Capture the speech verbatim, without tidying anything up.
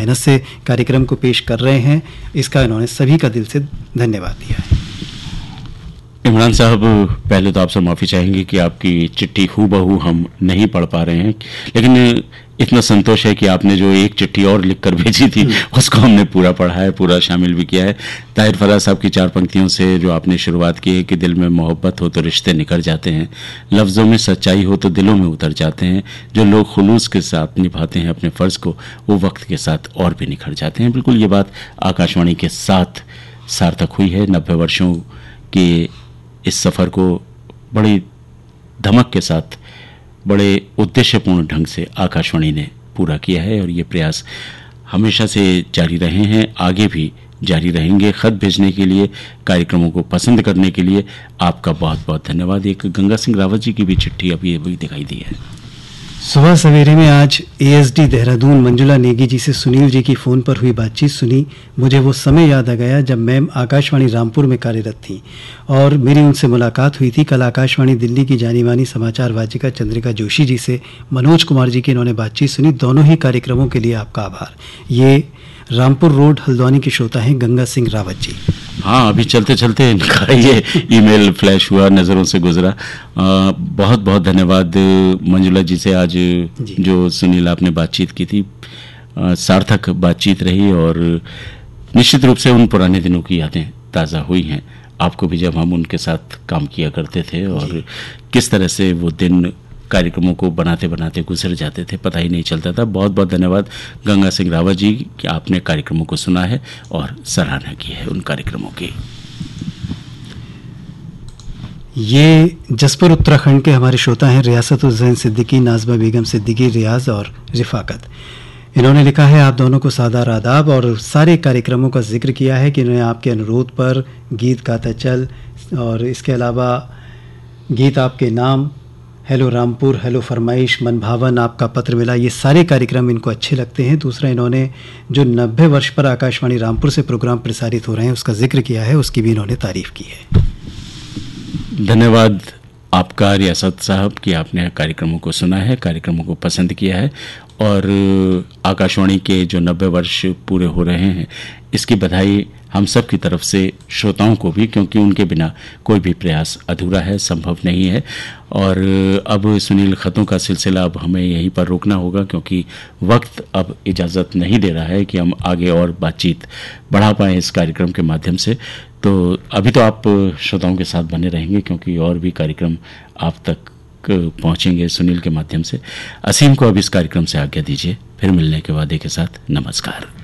मेहनत से कार्यक्रम को पेश कर रहे हैं, इसका इन्होंने सभी का दिल से धन्यवाद दिया है। इमरान साहब, पहले तो आपसे माफ़ी चाहेंगे कि आपकी चिट्ठी हूबहू हम नहीं पढ़ पा रहे हैं, लेकिन इतना संतोष है कि आपने जो एक चिट्ठी और लिख कर भेजी थी उसको हमने पूरा पढ़ा है, पूरा शामिल भी किया है। ताहिर फराज साहब की चार पंक्तियों से जो आपने शुरुआत की है कि दिल में मोहब्बत हो तो रिश्ते निखर जाते हैं, लफ्ज़ों में सच्चाई हो तो दिलों में उतर जाते हैं, जो लोग खुलूस के साथ निभाते हैं अपने फ़र्ज़ को वो वक्त के साथ और भी निखर जाते हैं। बिल्कुल ये बात आकाशवाणी के साथ सार्थक हुई है। नब्बे वर्षों के इस सफ़र को बड़ी धमक के साथ, बड़े उद्देश्यपूर्ण ढंग से आकाशवाणी ने पूरा किया है और ये प्रयास हमेशा से जारी रहे हैं, आगे भी जारी रहेंगे। ख़त भेजने के लिए, कार्यक्रमों को पसंद करने के लिए आपका बहुत बहुत धन्यवाद। एक गंगा सिंह रावत जी की भी चिट्ठी अभी अभी दिखाई दी है। सुबह सवेरे में आज एएसडी देहरादून मंजुला नेगी जी से सुनील जी की फ़ोन पर हुई बातचीत सुनी। मुझे वो समय याद आ गया जब मैम आकाशवाणी रामपुर में कार्यरत थी और मेरी उनसे मुलाकात हुई थी। कल आकाशवाणी दिल्ली की जानी मानी समाचार वाचिका चंद्रिका जोशी जी से मनोज कुमार जी की इन्होंने बातचीत सुनी। दोनों ही कार्यक्रमों के लिए आपका आभार। ये रामपुर रोड हल्द्वानी के श्रोता हैं गंगा सिंह रावत जी। हाँ, अभी चलते चलते इनका ये ईमेल फ्लैश हुआ, नज़रों से गुजरा। आ, बहुत बहुत धन्यवाद मंजुला जी से। आज जी। जो सुनील आपने बातचीत की थी, आ, सार्थक बातचीत रही और निश्चित रूप से उन पुराने दिनों की यादें ताज़ा हुई हैं। आपको भी जब हम उनके साथ काम किया करते थे और किस तरह से वो दिन कार्यक्रमों को बनाते बनाते गुजर जाते थे, पता ही नहीं चलता था। बहुत बहुत धन्यवाद गंगा सिंह रावत जी कि आपने कार्यक्रमों को सुना है और सराहना की है उन कार्यक्रमों की। ये जसपुर उत्तराखंड के हमारे श्रोता हैं रियासत उज़ैन सिद्दीकी, नाज़मा बेगम सिद्दीकी, रियाज और रिफाकत। इन्होंने लिखा है, आप दोनों को सादर आदाब और सारे कार्यक्रमों का जिक्र किया है कि इन्होंने आपके अनुरोध पर गीत गाता चल और इसके अलावा गीत आपके नाम, हेलो रामपुर, हेलो फरमाइश, मन भावन, आपका पत्र मिला, ये सारे कार्यक्रम इनको अच्छे लगते हैं। दूसरा, इन्होंने जो नब्बे वर्ष पर आकाशवाणी रामपुर से प्रोग्राम प्रसारित हो रहे हैं उसका जिक्र किया है, उसकी भी इन्होंने तारीफ़ की है। धन्यवाद आपका रियासत साहब कि आपने कार्यक्रमों को सुना है, कार्यक्रमों को पसंद किया है और आकाशवाणी के जो नब्बे वर्ष पूरे हो रहे हैं इसकी बधाई हम सब की तरफ से श्रोताओं को भी, क्योंकि उनके बिना कोई भी प्रयास अधूरा है, संभव नहीं है। और अब सुनील ख़तों का सिलसिला अब हमें यहीं पर रोकना होगा क्योंकि वक्त अब इजाज़त नहीं दे रहा है कि हम आगे और बातचीत बढ़ा पाएँ इस कार्यक्रम के माध्यम से। तो अभी तो आप श्रोताओं के साथ बने रहेंगे क्योंकि और भी कार्यक्रम आप तक पहुंचेंगे सुनील के माध्यम से। असीम को अब इस कार्यक्रम से आज्ञा दीजिए, फिर मिलने के वादे के साथ नमस्कार।